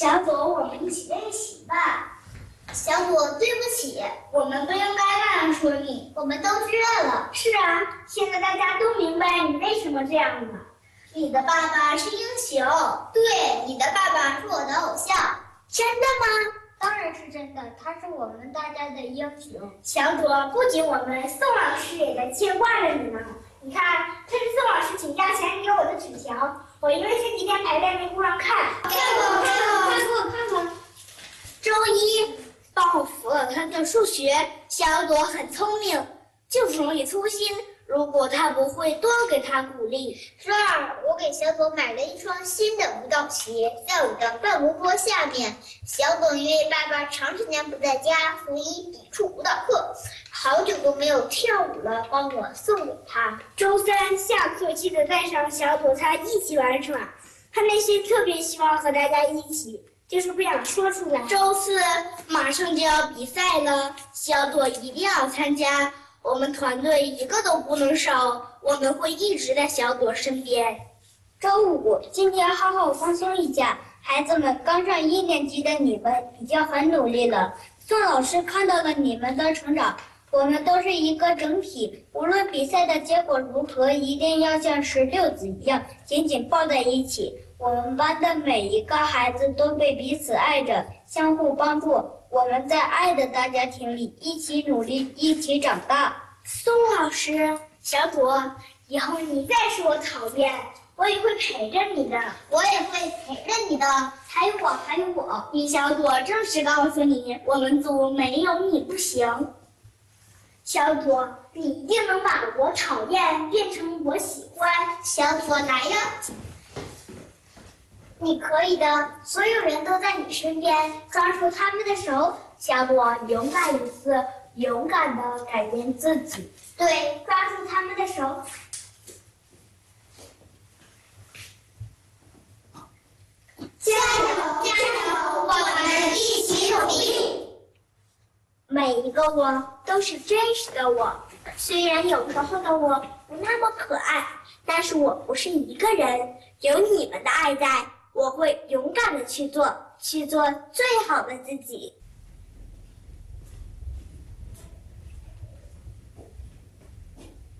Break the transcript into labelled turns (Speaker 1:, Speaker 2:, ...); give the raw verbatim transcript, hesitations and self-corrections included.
Speaker 1: 小朵，我们一起练习吧。
Speaker 2: 小朵，对不起，
Speaker 1: 我们不应该那样说你。
Speaker 2: 我们都知道了。
Speaker 1: 是啊，现在大家都明白你为什么这样了。
Speaker 2: 你的爸爸是英雄，对，你的爸爸是我的偶像。
Speaker 1: 真的吗？
Speaker 3: 当然是真的，他是我们大家的英雄。
Speaker 1: 小朵，不仅我们宋老师也在牵挂着你呢。你看，这是宋老师请假前给我的纸条，我因为前几天排在内部上看。
Speaker 2: 看过，看过，
Speaker 1: 看过，看过。周一帮我扶了他的数学，小朵很聪明，就是容易粗心。如果他不会，多给他鼓励。
Speaker 2: 周二，我给小朵买了一双新的舞蹈鞋，在我的办公桌下面。小朵因为爸爸长时间不在家，所以抵触舞蹈课，好久都没有跳舞了，帮我送给他。
Speaker 1: 周三下课记得带上小朵他一起玩耍，他内心特别希望和大家一起，就是不想说出来。周四马上就要比赛了，小朵一定要参加。我们团队一个都不能少，我们会一直在小朵身边。
Speaker 3: 周五，今天好好放松一下。孩子们，刚上一年级的你们已经很努力了。宋老师看到了你们的成长，我们都是一个整体。无论比赛的结果如何，一定要像石榴子一样紧紧抱在一起。我们班的每一个孩子都被彼此爱着，相互帮助。我们在爱的大家庭里一起努力，一起长大。
Speaker 1: 宋老师，小朵，以后你再说我讨厌，我也会陪着你的。
Speaker 2: 我也会陪着你的。还有我，还有我。
Speaker 1: 李小朵正式告诉你，我们组没有你不行。小朵，你一定能把我讨厌变成我喜欢。
Speaker 2: 小朵，来呀！你可以的，所有人都在你身边，抓住他们的手。
Speaker 1: 小朵，勇敢一次，勇敢地改变自己。
Speaker 2: 对，抓住他们的手。加油，加油，我们一起努力。
Speaker 1: 每一个我都是真实的我，虽然有时候的我不那么可爱，但是我不是一个人，有你们的爱在。我会勇敢的去做，去做最好的自己。